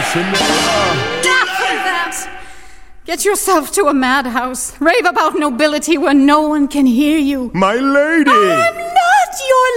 Dulcinea! Enough of that! Get yourself to a madhouse. Rave about nobility where no one can hear you. My lady! I'm not your